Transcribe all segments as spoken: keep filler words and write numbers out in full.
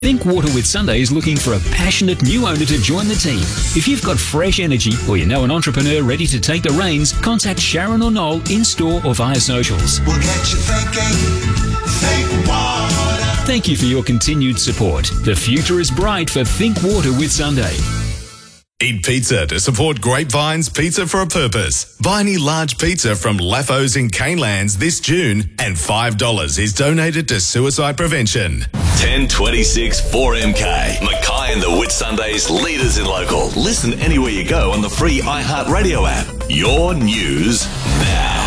Think Water with Sunday is looking for a passionate new owner to join the team. If you've got fresh energy or you know an entrepreneur ready to take the reins, contact Sharon or Noel in-store or via socials. We'll get you thinking, Think Water. Thank you for your continued support. The future is bright for Think Water with Sunday. Eat pizza to support Grapevine's Pizza for a Purpose. Buy any large pizza from Laffos in Canelands this June and five dollars is donated to suicide prevention. ten twenty-six four M K. Mackay and the Whitsundays, leaders in local. Listen anywhere you go on the free iHeartRadio app. Your news now.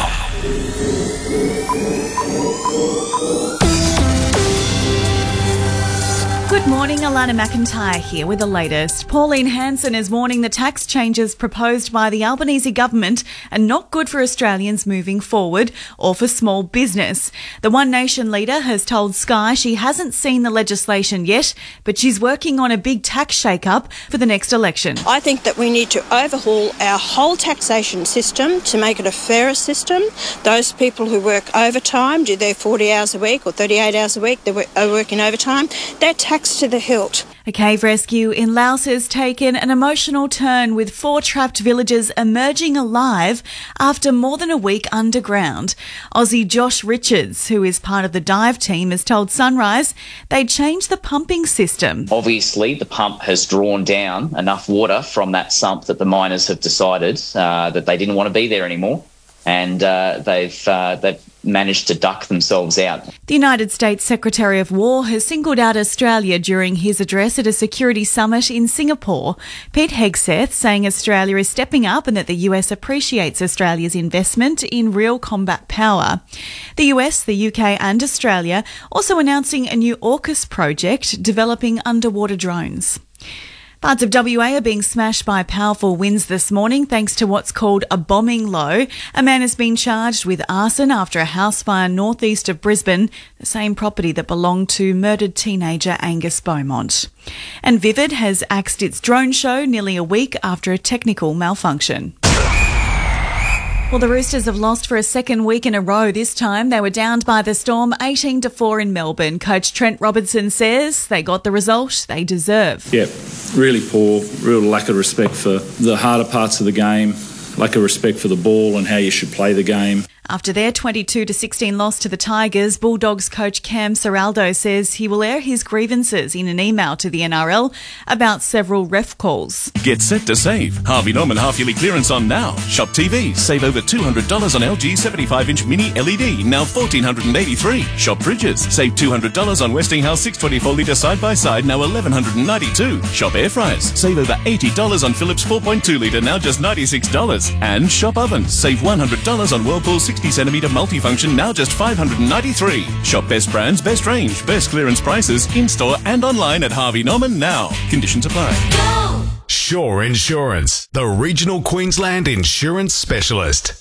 Good morning, Alana McIntyre here with the latest. Pauline Hanson is warning the tax changes proposed by the Albanese government are not good for Australians moving forward or for small business. The One Nation leader has told Sky she hasn't seen the legislation yet, but she's working on a big tax shake-up for the next election. I think that we need to overhaul our whole taxation system to make it a fairer system. Those people who work overtime, do their forty hours a week or thirty-eight hours a week, they're working overtime, they're taxed to the hilt. A cave rescue in Laos has taken an emotional turn with four trapped villagers emerging alive after more than a week underground. Aussie Josh Richards, who is part of the dive team, has told Sunrise they changed the pumping system. Obviously, the pump has drawn down enough water from that sump that the miners have decided uh, that they didn't want to be there anymore, and uh, they've uh, they've managed to duck themselves out. The United States Secretary of War has singled out Australia during his address at a security summit in Singapore. Pete Hegseth saying Australia is stepping up and that the U S appreciates Australia's investment in real combat power. The U S, the U K and Australia also announcing a new AUKUS project developing underwater drones. Parts of W A are being smashed by powerful winds this morning thanks to what's called a bombing low. A man has been charged with arson after a house fire northeast of Brisbane, the same property that belonged to murdered teenager Angus Beaumont. And Vivid has axed its drone show nearly a week after a technical malfunction. Well, the Roosters have lost for a second week in a row this time. They were downed by the Storm eighteen to four in Melbourne. Coach Trent Robertson says they got the result they deserve. Yeah, really poor, real lack of respect for the harder parts of the game, lack of respect for the ball and how you should play the game. After their twenty-two to sixteen loss to the Tigers, Bulldogs coach Cam Serraldo says he will air his grievances in an email to the N R L about several ref calls. Get set to save. Harvey Norman half-yearly clearance on now. Shop T V. Save over two hundred dollars on L G seventy-five inch mini L E D, now one thousand four hundred eighty-three dollars. Shop Fridges. Save two hundred dollars on Westinghouse six twenty-four litre side-by-side, now one thousand one hundred ninety-two dollars. Shop Air Fryers. Save over eighty dollars on Philips four point two litre, now just ninety-six dollars. And Shop Ovens. Save one hundred dollars on Whirlpool sixty centimetre multifunction, now just five hundred ninety-three dollars. Shop best brands, best range, best clearance prices, in-store and online at Harvey Norman now. Conditions apply. Go! Shore Insurance, the regional Queensland insurance specialist.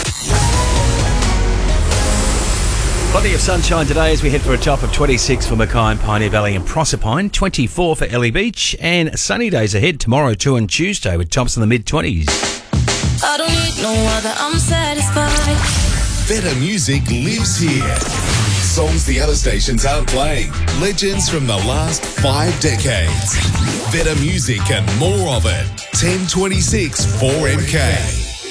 Plenty of sunshine today as we head for a top of twenty-six for Mackay and Pioneer Valley and Proserpine, twenty-four for Ellie Beach, and sunny days ahead tomorrow too and Tuesday with tops in the mid-twenties. I don't need no other, I'm satisfied. Better music lives here. Songs the other stations aren't playing. Legends from the last five decades. Better music and more of it. ten twenty-six four M K.